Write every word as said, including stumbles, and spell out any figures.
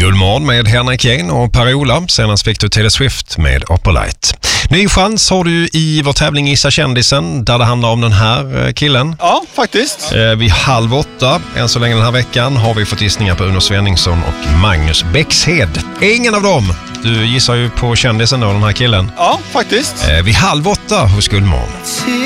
Guldmorgon med Henrik Jane och Per-Ola. Senast fick du Taylor Swift med Upper Light. Ny chans har du i vår tävling Gissa kändisen, där det handlar om den här killen. Ja, faktiskt. Eh, vid halv åtta, än så länge den här veckan, har vi fått gissningar på Uno Svenningsson och Magnus Bäckshed. Ingen av dem. Du gissar ju på kändisen då, den här killen. Ja, faktiskt. Eh, vid halv åtta hos Guldmorgon.